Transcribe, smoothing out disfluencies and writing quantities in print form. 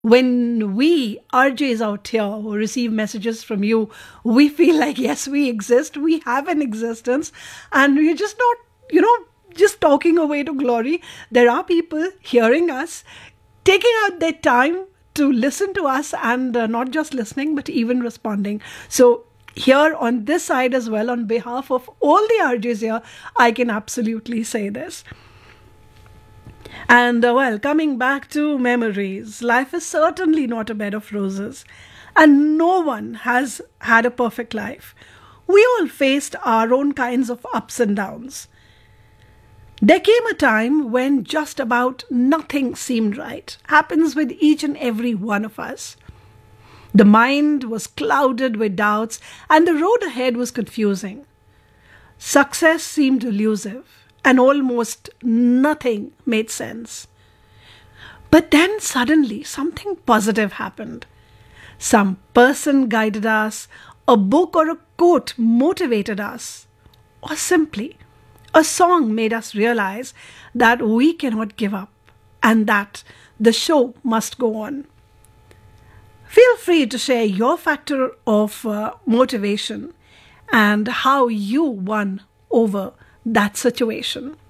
When we RJs out here who receive messages from you, we feel like, yes, we exist, we have an existence, and we're just not, just talking away to glory. There are people hearing us, taking out their time to listen to us, and not just listening, but even responding. So, here on this side as well, on behalf of all the RJs here, I can absolutely say this. And well, coming back to memories, life is certainly not a bed of roses, and no one has had a perfect life. We all faced our own kinds of ups and downs. There came a time when just about nothing seemed right. Happens with each and every one of us. The mind was clouded with doubts, and the road ahead was confusing. Success seemed elusive, and almost nothing made sense. But then suddenly something positive happened. Some person guided us, a book or a quote motivated us, or simply a song made us realize that we cannot give up and that the show must go on. Feel free to share your factor of motivation and how you won over that situation.